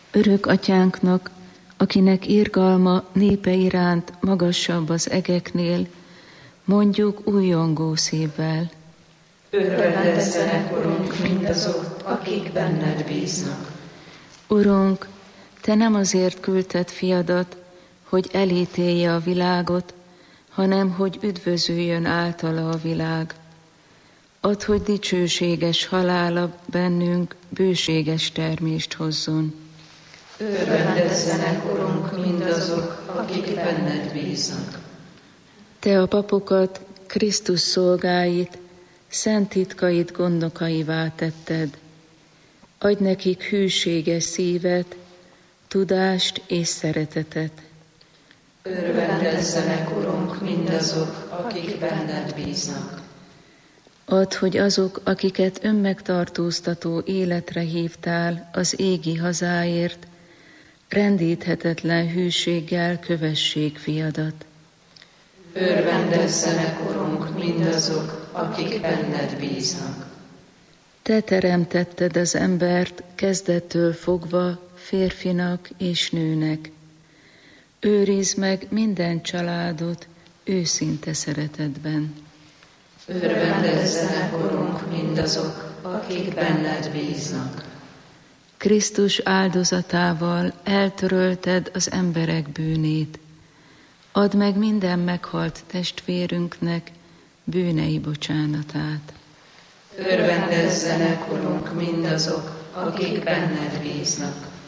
Örök atyánknak, akinek irgalma népe iránt magasabb az egeknél, mondjuk újjongó szívvel. Örvendezzenek, Urunk, mindazok, akik benned bíznak. Urunk, Te nem azért küldted fiadat, hogy elítélje a világot, hanem hogy üdvözüljön általa a világ. Add, hogy dicsőséges halála bennünk bőséges termést hozzon. Örvendezzenek, Urunk, mindazok, akik benned bíznak. Te a papokat, Krisztus szolgáit, szent titkait gondnokaivá tetted. Adj nekik hűséges szívet, tudást és szeretetet. Örvendezzenek, Urunk, mindazok, akik benned bíznak. Add, hogy azok, akiket önmegtartóztató életre hívtál az égi hazáért, rendíthetetlen hűséggel kövessék fiadat. Örvendezzenek, Urunk, mindazok, akik benned bíznak. Te teremtetted az embert kezdettől fogva férfinak és nőnek. Őrizd meg minden családot őszinte szeretetben. Örvendezzenek, Urunk, mindazok, akik benned bíznak. Krisztus áldozatával eltörölted az emberek bűnét. Add meg minden meghalt testvérünknek bűnei bocsánatát. Örvendezzenek, Urunk, mindazok, akik benned bíznak.